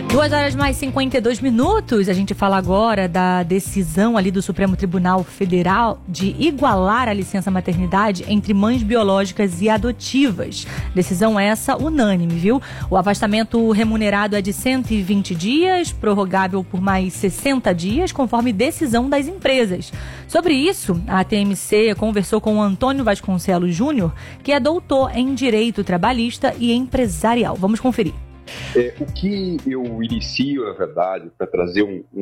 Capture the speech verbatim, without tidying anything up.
Duas horas mais cinquenta e dois minutos, a gente fala agora da decisão ali do Supremo Tribunal Federal de igualar a licença maternidade entre mães biológicas e adotivas. Decisão essa unânime, viu? O afastamento remunerado é de cento e vinte dias, prorrogável por mais sessenta dias, conforme decisão das empresas. Sobre isso, a T M C conversou com o Antônio Vasconcelos Júnior, que é doutor em Direito Trabalhista e Empresarial. Vamos conferir. É, o que eu inicio, na verdade, para trazer um,